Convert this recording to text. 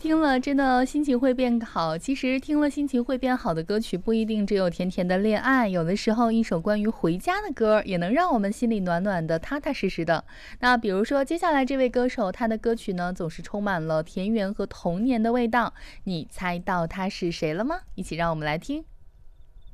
听了真的心情会变好。其实听了心情会变好的歌曲，不一定只有甜甜的恋爱，有的时候一首关于回家的歌，也能让我们心里暖暖的、踏踏实实的。那比如说接下来这位歌手，他的歌曲呢，总是充满了田园和童年的味道。你猜到他是谁了吗？一起让我们来听。